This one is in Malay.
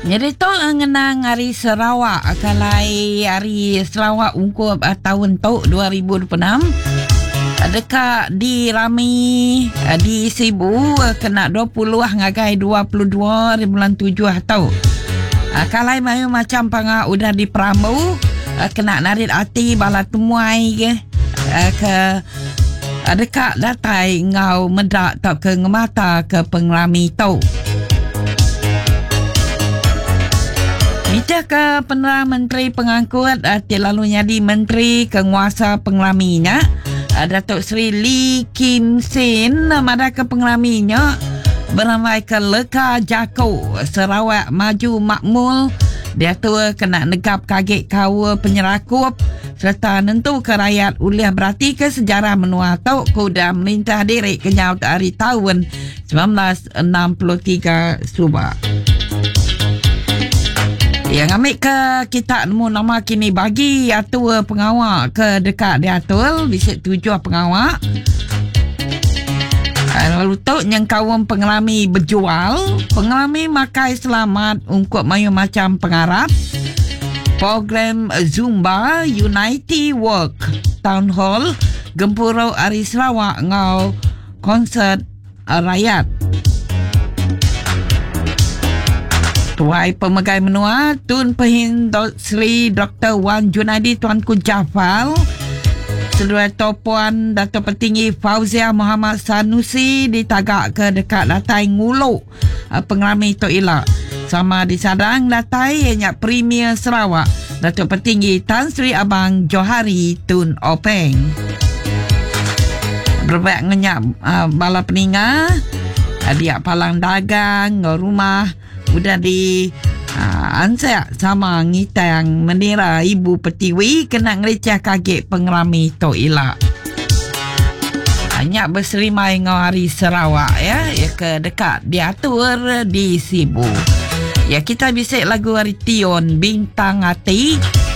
Jadi tu ngenang hari Sarawak, kalai hari Sarawak ungkup tahun tu 2026. Dekat di Rami di Sibu kena 20 ngagai 22 di bulan 7 tau. Kalai mayu macam panga udah di Prambu kena narit hati bala tumuai ke dekat datai ngau medak tak ke ngemata ke pengrami tau. Minta ke Perdana Menteri Pengangkut lalu jadi Menteri Penguasa Pengelaminya Datuk Seri Lee Kim Sin mada ke pengelaminya beramai ke Leka Jako Sarawak Maju Makmul. Dia tu kena negap kaget kawa penyerakup serta nentu ke rakyat uliah berarti ke sejarah menua tau kuda melintah diri kenyau dari tahun 1963 Subak. Yang ambil ke kita nemu nama kini bagi atua pengawal ke dekat dia atul bisik 7 pengawal. Lalu tu yang kawan pengalami berjual, pengalami makai selamat ungkup mayu macam pengarap. Program Zumba Unity Work Town Hall Gempurau Ari Sarawak ngau konsert rakyat. Tuai pemegai menua Tun Pehin Sri Dr. Wan Junadi Tuanku Jafal, Sedulur Topuan Dato' Petinggi Fauzia Muhammad Sanusi ditagak ke dekat Datai Nguluk pengalami Tok Ilak. Sama di Sadang Datai ianya Premier Sarawak Dato' Petinggi Tan Sri Abang Johari Tun Openg. Berbaik ngenyak bala peninga dia palang dagang rumah udah di ansak sama ngita yang menira Ibu Petiwi kena ngeleceh kaget pengerami Tok Ilak. Banyak berserimai ngau hari Sarawak ya ke dekat diatur di Sibu. Ya kita bisik lagu hari Tion Bintang Hati.